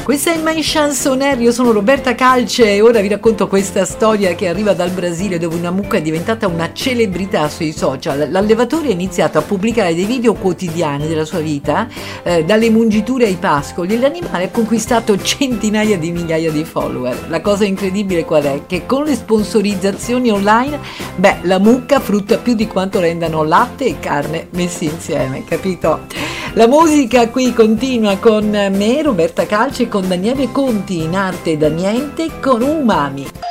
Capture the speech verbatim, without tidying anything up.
Questa è My Chansonaire, io sono Roberta Calce e ora vi racconto questa storia che arriva dal Brasile, dove una mucca è diventata una celebrità sui social. L'allevatore ha iniziato a pubblicare dei video quotidiani della sua vita, eh, dalle mungiture ai pascoli, e l'animale ha conquistato centinaia di migliaia di follower. La cosa incredibile qual è? Che con le sponsorizzazioni online, beh, la mucca frutta più di quanto rendano latte e carne messi insieme, capito? La musica qui continua con me, Roberta Calce, con Daniele Conti in Arte da Niente con Umami.